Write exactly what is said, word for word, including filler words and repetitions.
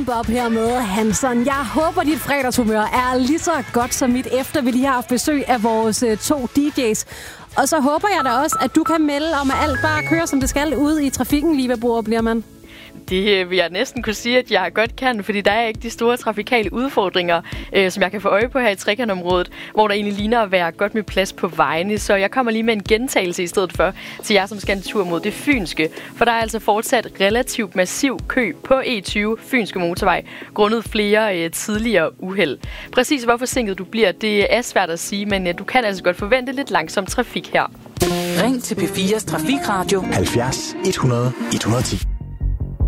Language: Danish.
Bebop her med Hanson. Jeg håber, dit fredagshumør er lige så godt som mit, efter vi lige har haft besøg af vores to D J's. Og så håber jeg da også, at du kan melde om, at alt bare kører, som det skal, ude i trafikken lige ved Borup, bliver man. Det vil jeg næsten kunne sige, at jeg godt kan, fordi der er ikke de store trafikale udfordringer, øh, som jeg kan få øje på her i trekantområdet, hvor der egentlig ligner at være godt med plads på vejene. Så jeg kommer lige med en gentagelse i stedet for til jer, som skal en tur mod det fynske. For der er altså fortsat relativt massiv kø på E tyve Fynske Motorvej, grundet flere øh, tidligere uheld. Præcis hvor forsinket du bliver, det er svært at sige, men øh, du kan altså godt forvente lidt langsom trafik her. Ring til P fires Trafikradio halvfjerds et hundrede et hundrede og ti.